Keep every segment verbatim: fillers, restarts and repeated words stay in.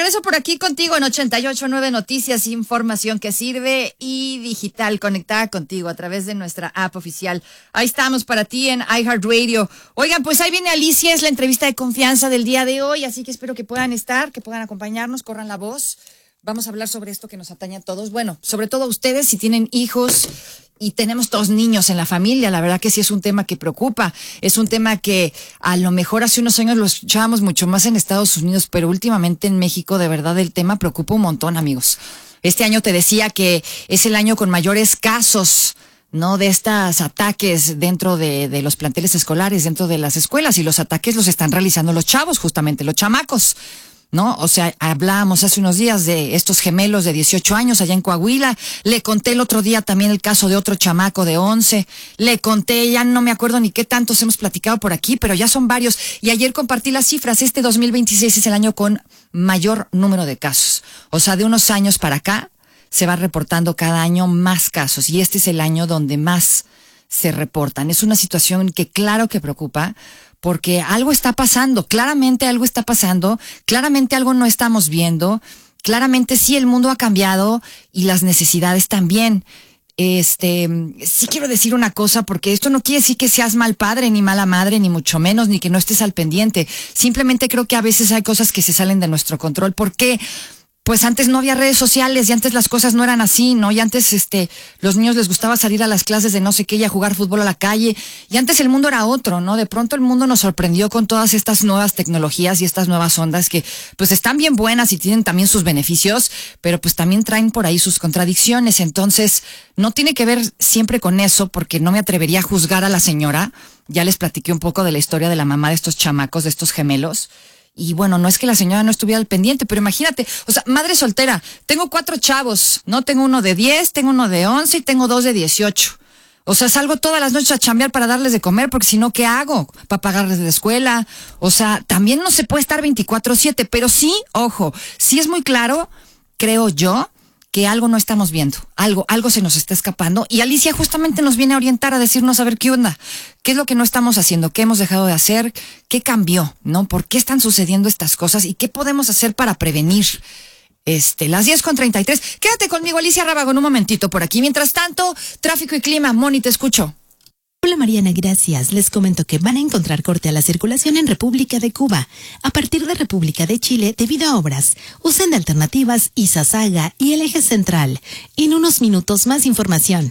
regreso por aquí contigo en ochenta y ocho punto nueve Noticias, información que sirve y digital, conectada contigo a través de nuestra app oficial. Ahí estamos para ti en iHeartRadio. Oigan, pues ahí viene Alicia, es la entrevista de confianza del día de hoy, así que espero que puedan estar, que puedan acompañarnos, corran la voz. Vamos a hablar sobre esto que nos atañe a todos. Bueno, sobre todo a ustedes si tienen hijos y tenemos dos niños en la familia. La verdad que sí es un tema que preocupa. Es un tema que a lo mejor hace unos años lo escuchábamos mucho más en Estados Unidos, pero últimamente en México de verdad el tema preocupa un montón, amigos. Este año te decía que es el año con mayores casos, ¿no? De estos ataques dentro de, de los planteles escolares, dentro de las escuelas, y los ataques los están realizando los chavos, justamente los chamacos, ¿no? O sea, hablábamos hace unos días de estos gemelos de dieciocho años allá en Coahuila. Le conté el otro día también el caso de otro chamaco de once. Le conté, ya no me acuerdo ni qué tantos hemos platicado por aquí, pero ya son varios. Y ayer compartí las cifras. Este dos mil veintiséis es el año con mayor número de casos. O sea, de unos años para acá se va reportando cada año más casos. Y este es el año donde más se reportan. Es una situación que claro que preocupa, porque algo está pasando, claramente algo está pasando, claramente algo no estamos viendo, claramente sí el mundo ha cambiado y las necesidades también. Este, sí quiero decir una cosa, porque esto no quiere decir que seas mal padre, ni mala madre, ni mucho menos, ni que no estés al pendiente. Simplemente creo que a veces hay cosas que se salen de nuestro control. ¿Por qué? Pues antes no había redes sociales y antes las cosas no eran así, ¿no? Y antes, este, los niños les gustaba salir a las clases de no sé qué y a jugar fútbol a la calle. Y antes el mundo era otro, ¿no? De pronto el mundo nos sorprendió con todas estas nuevas tecnologías y estas nuevas ondas que, pues, están bien buenas y tienen también sus beneficios, pero pues también traen por ahí sus contradicciones. Entonces, no tiene que ver siempre con eso, porque no me atrevería a juzgar a la señora. Ya les platiqué un poco de la historia de la mamá de estos chamacos, de estos gemelos. Y bueno, no es que la señora no estuviera al pendiente, pero imagínate, o sea, madre soltera, tengo cuatro chavos, ¿no? Tengo uno de diez, tengo uno de once y tengo dos de dieciocho. O sea, salgo todas las noches a chambear para darles de comer, porque si no, ¿qué hago? Para pagarles de la escuela. O sea, también no se puede estar veinticuatro siete, pero sí, ojo, sí es muy claro, creo yo, que algo no estamos viendo, algo, algo se nos está escapando, y Alicia justamente nos viene a orientar, a decirnos a ver qué onda, qué es lo que no estamos haciendo, qué hemos dejado de hacer, qué cambió, ¿no? ¿Por qué están sucediendo estas cosas y qué podemos hacer para prevenir? Este, las diez con treinta y tres. Quédate conmigo, Alicia Rábago, en un momentito por aquí. Mientras tanto, tráfico y clima. Moni, te escucho. Hola Mariana, gracias. Les comento que van a encontrar corte a la circulación en República de Cuba, a partir de República de Chile debido a obras. Usen de alternativas Izazaga y el eje central. En unos minutos más información.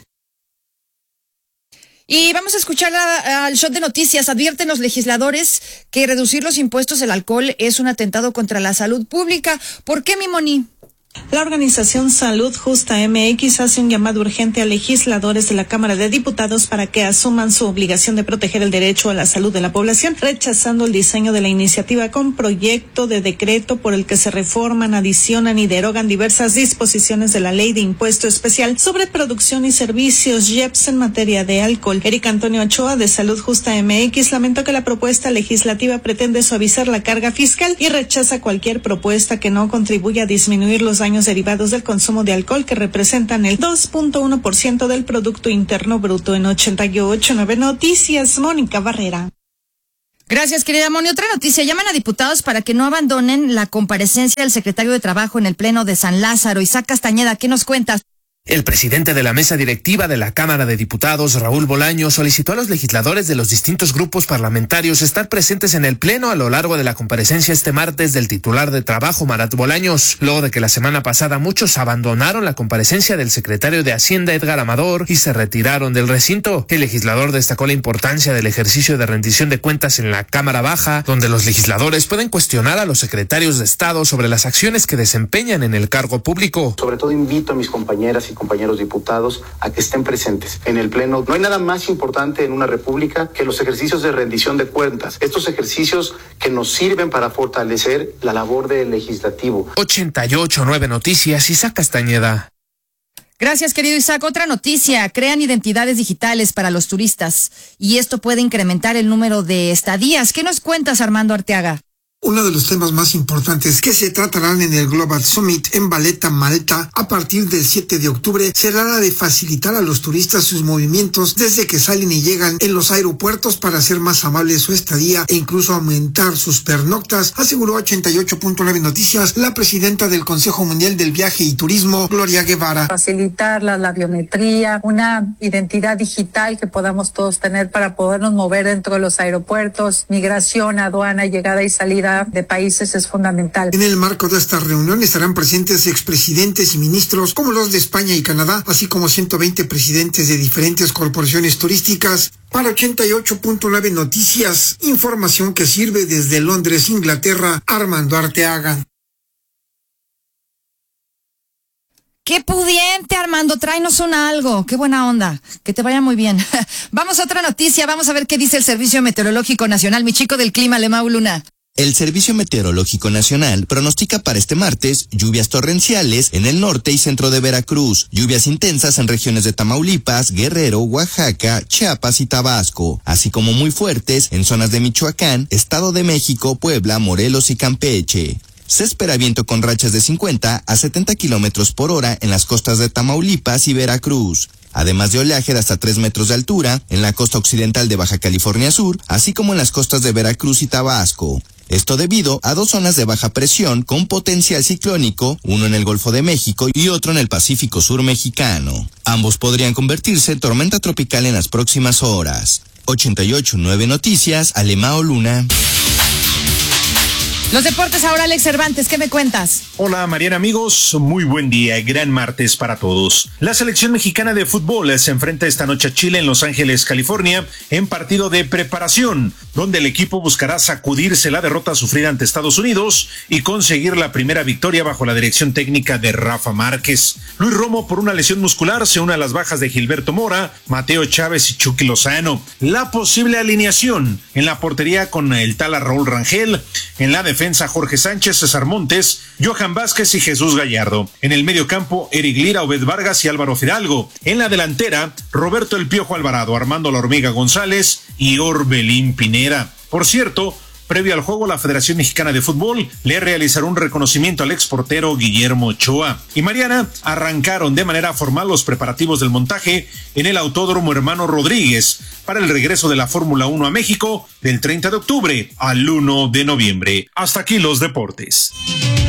Y vamos a escuchar a, al shot de noticias. Advierten los legisladores que reducir los impuestos del alcohol es un atentado contra la salud pública. ¿Por qué, mi Moni? La organización Salud Justa M X hace un llamado urgente a legisladores de la Cámara de Diputados para que asuman su obligación de proteger el derecho a la salud de la población, rechazando el diseño de la iniciativa con proyecto de decreto por el que se reforman, adicionan y derogan diversas disposiciones de la Ley de Impuesto Especial sobre Producción y Servicios I E P S en materia de alcohol. Eric Antonio Ochoa, de Salud Justa M X, lamentó que la propuesta legislativa pretende suavizar la carga fiscal y rechaza cualquier propuesta que no contribuya a disminuir los daños derivados del consumo de alcohol, que representan el dos punto uno por ciento del Producto Interno Bruto. En ochenta y ocho punto nueve Noticias, Mónica Barrera. Gracias, querida Moni. Otra noticia. Llaman a diputados para que no abandonen la comparecencia del secretario de Trabajo en el Pleno de San Lázaro. Isaac Castañeda, ¿qué nos cuentas? El presidente de la mesa directiva de la Cámara de Diputados, Raúl Bolaños, solicitó a los legisladores de los distintos grupos parlamentarios estar presentes en el Pleno a lo largo de la comparecencia este martes del titular de Trabajo, Marat Bolaños, luego de que la semana pasada muchos abandonaron la comparecencia del secretario de Hacienda, Edgar Amador, y se retiraron del recinto. El legislador destacó la importancia del ejercicio de rendición de cuentas en la Cámara Baja, donde los legisladores pueden cuestionar a los secretarios de Estado sobre las acciones que desempeñan en el cargo público. Sobre todo invito a mis compañeras y compañeros diputados a que estén presentes en el Pleno. No hay nada más importante en una república que los ejercicios de rendición de cuentas, estos ejercicios que nos sirven para fortalecer la labor del legislativo. ochenta y ocho punto nueve Noticias, Isaac Castañeda. Gracias, querido Isaac. Otra noticia. Crean identidades digitales para los turistas y esto puede incrementar el número de estadías. ¿Qué nos cuentas, Armando Arteaga? Uno de los temas más importantes que se tratarán en el Global Summit en Valletta, Malta, a partir del siete de octubre, será la de facilitar a los turistas sus movimientos desde que salen y llegan en los aeropuertos para hacer más amable su estadía e incluso aumentar sus pernoctas, aseguró ochenta y ocho punto nueve Noticias la presidenta del Consejo Mundial del Viaje y Turismo, Gloria Guevara. Facilitar la, la biometría, una identidad digital que podamos todos tener para podernos mover dentro de los aeropuertos, migración, aduana, llegada y salida de países es fundamental. En el marco de esta reunión estarán presentes expresidentes y ministros como los de España y Canadá, así como ciento veinte presidentes de diferentes corporaciones turísticas. Para ochenta y ocho punto nueve Noticias, información que sirve desde Londres, Inglaterra, Armando Arteaga. Qué pudiente, Armando, tráenos un algo, qué buena onda, que te vaya muy bien. Vamos a otra noticia, vamos a ver qué dice el Servicio Meteorológico Nacional, mi chico del clima, Lemao Luna. El Servicio Meteorológico Nacional pronostica para este martes lluvias torrenciales en el norte y centro de Veracruz, lluvias intensas en regiones de Tamaulipas, Guerrero, Oaxaca, Chiapas y Tabasco, así como muy fuertes en zonas de Michoacán, Estado de México, Puebla, Morelos y Campeche. Se espera viento con rachas de cincuenta a setenta kilómetros por hora en las costas de Tamaulipas y Veracruz, además de oleaje de hasta tres metros de altura en la costa occidental de Baja California Sur, así como en las costas de Veracruz y Tabasco. Esto debido a dos zonas de baja presión con potencial ciclónico, uno en el Golfo de México y otro en el Pacífico Sur mexicano. Ambos podrían convertirse en tormenta tropical en las próximas horas. ochenta y ocho punto nueve Noticias, Lemao Luna. Los deportes ahora, Alex Cervantes, ¿qué me cuentas? Hola Mariana, amigos, muy buen día, gran martes para todos. La selección mexicana de fútbol se enfrenta esta noche a Chile en Los Ángeles, California, en partido de preparación, donde el equipo buscará sacudirse la derrota sufrida ante Estados Unidos y conseguir la primera victoria bajo la dirección técnica de Rafa Márquez. Luis Romo, por una lesión muscular, se une a las bajas de Gilberto Mora, Mateo Chávez y Chucky Lozano. La posible alineación en la portería con el Tala Raúl Rangel, en la defensa Jorge Sánchez, César Montes, Johan Vázquez y Jesús Gallardo. En el medio campo, Eric Lira, Obed Vargas y Álvaro Fidalgo. En la delantera, Roberto El Piojo Alvarado, Armando La Hormiga González y Orbelín Pineda. Por cierto, previo al juego, la Federación Mexicana de Fútbol le realizará un reconocimiento al exportero Guillermo Ochoa. Y Mariana, arrancaron de manera formal los preparativos del montaje en el Autódromo Hermano Rodríguez para el regreso de la Fórmula uno a México del treinta de octubre al uno de noviembre. Hasta aquí los deportes.